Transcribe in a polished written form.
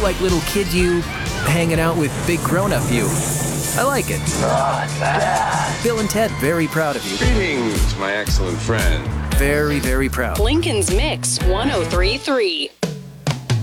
like little kid you hanging out with big grown-up you. I like it. Not bad. Bill and Ted, very proud of you. Greetings, my excellent friend. Very, very proud. Lincoln's Mix 1033.